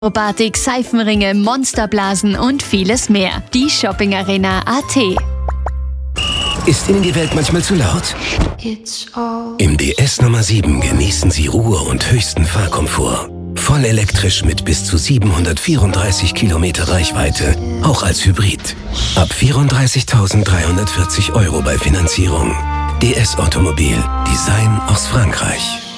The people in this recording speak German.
Akrobatik, Seifenringe, Monsterblasen und vieles mehr. Die Shopping Arena AT. Ist Ihnen die Welt manchmal zu laut? Im DS Nummer 7 genießen Sie Ruhe und höchsten Fahrkomfort. Voll elektrisch mit bis zu 734 Kilometer Reichweite, auch als Hybrid. Ab 34.340 € bei Finanzierung. DS Automobil, Design aus Frankreich.